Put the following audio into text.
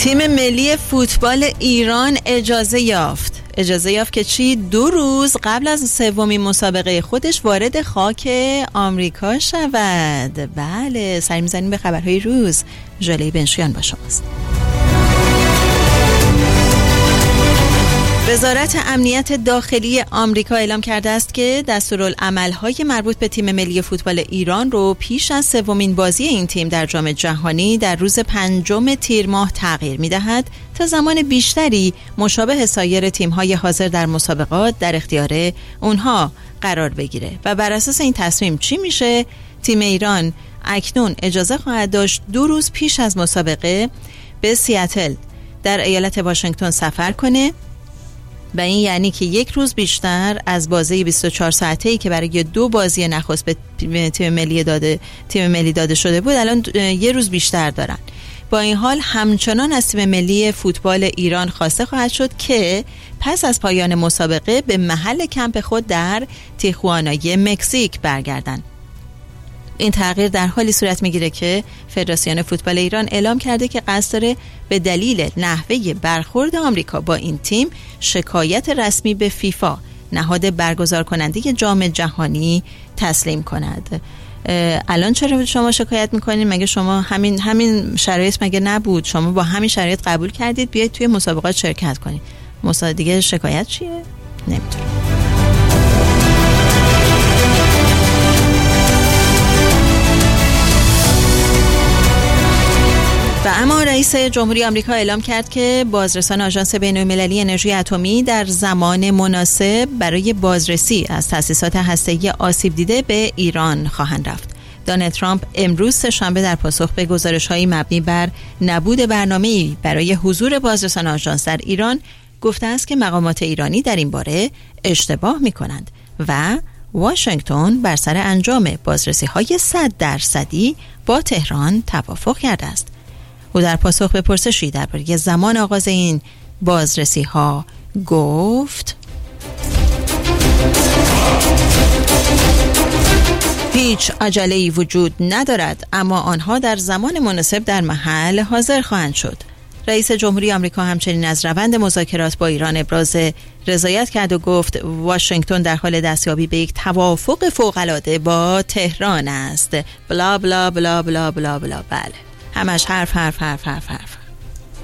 تیم ملی فوتبال ایران اجازه یافت که چی؟ 2 روز قبل از سومین مسابقه خودش وارد خاک آمریکا شود. بله، سر میزنیم به خبرهای روز. ژاله بنشیان با شماست. وزارت امنیت داخلی آمریکا اعلام کرده است که دستورالعمل‌های مربوط به تیم ملی فوتبال ایران رو پیش از سومین بازی این تیم در جام جهانی در روز 5 تیر ماه تغییر می‌دهد تا زمان بیشتری مشابه سایر تیم‌های حاضر در مسابقات در اختیار اونها قرار بگیره. و بر اساس این تصمیم چی میشه؟ تیم ایران اکنون اجازه خواهد داشت 2 روز پیش از مسابقه به سیاتل در ایالت واشنگتن سفر کنه و این یعنی که 1 روز بیشتر از بازی 24 ساعته‌ای که برای 2 بازی نخست به تیم ملی داده شده بود الان 1 روز بیشتر دارن. با این حال همچنان از تیم ملی فوتبال ایران خواسته خواهد شد که پس از پایان مسابقه به محل کمپ خود در تیخوانای مکزیک برگردند. این تغییر در حالی صورت میگیره که فدراسیون فوتبال ایران اعلام کرده که قصد داره به دلیل نحوه برخورد آمریکا با این تیم شکایت رسمی به فیفا، نهاد برگزار کننده جام جهانی، تسلیم کند. الان چرا شما شکایت میکنید؟ مگه شما همین شرایط مگه نبود؟ شما با همین شرایط قبول کردید بیاید توی مسابقات شرکت کنید. مسابقه دیگه شکایت چیه؟ نمیدونم. و اما رئیس جمهوری آمریکا اعلام کرد که بازرسان آژانس بین‌المللی انرژی اتمی در زمان مناسب برای بازرسی از تأسیسات هسته‌ای آسیب دیده به ایران خواهند رفت. دونالد ترامپ امروز سه‌شنبه در پاسخ به گزارش‌های مبنی بر نبود برنامه‌ای برای حضور بازرسان آژانس در ایران گفته است که مقامات ایرانی در این باره اشتباه می‌کنند و واشنگتن بر سر انجام بازرسی‌های 100% با تهران توافق کرده است. او در پاسخ به پرسشی درباره زمان آغاز این بازرسی ها گفت هیچ عجله‌ای وجود ندارد، اما آنها در زمان مناسب در محل حاضر خواهند شد. رئیس جمهوری آمریکا همچنین از روند مذاکرات با ایران ابراز رضایت کرد و گفت واشنگتن در حال دستیابی به یک توافق فوق‌العاده با تهران است. بلا بلا بلا بلا بلا بلا. بله، همش حرف.